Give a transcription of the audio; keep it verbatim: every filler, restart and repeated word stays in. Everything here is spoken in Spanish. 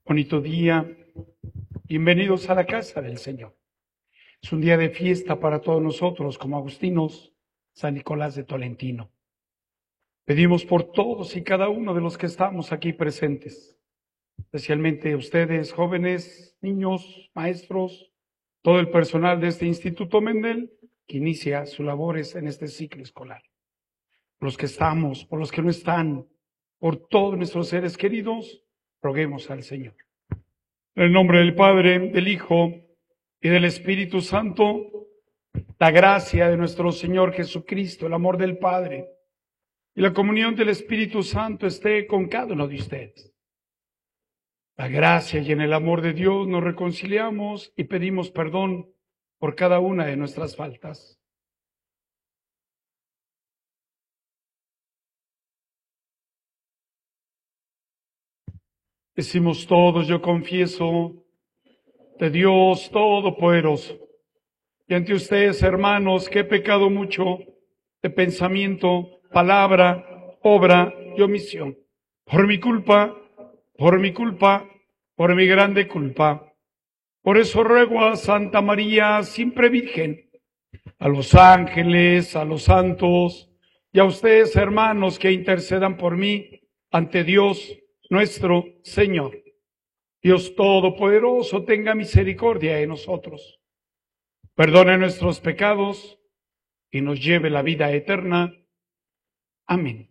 Bonito día. Bienvenidos a la casa del Señor. Es un día de fiesta para todos nosotros como agustinos, San Nicolás de Tolentino. Pedimos por todos y cada uno de los que estamos aquí presentes, especialmente ustedes, jóvenes, niños, maestros, todo el personal de este Instituto Mendel que inicia sus labores en este ciclo escolar. Por los que estamos, por los que no están, por todos nuestros seres queridos, roguemos al Señor. En el nombre del Padre, del Hijo y del Espíritu Santo, la gracia de nuestro Señor Jesucristo, el amor del Padre y la comunión del Espíritu Santo esté con cada uno de ustedes. La gracia y en el amor de Dios nos reconciliamos y pedimos perdón por cada una de nuestras faltas. Decimos todos, yo confieso de Dios Todopoderoso, y ante ustedes, hermanos, que he pecado mucho de pensamiento, palabra, obra y omisión. Por mi culpa, por mi culpa, por mi grande culpa. Por eso ruego a Santa María, siempre Virgen, a los ángeles, a los santos, y a ustedes, hermanos, que intercedan por mí ante Dios nuestro Señor. Dios Todopoderoso tenga misericordia de nosotros, perdone nuestros pecados y nos lleve la vida eterna. Amén.